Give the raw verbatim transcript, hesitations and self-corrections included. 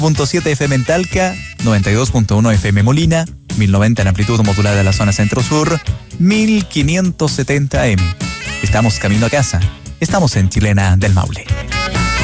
punto siete F M en Talca, noventa y dos punto uno F M Molina, mil noventa en amplitud modulada de la zona centro-sur, mil quinientos setenta A M. Estamos camino a casa. Estamos en Chilena del Maule.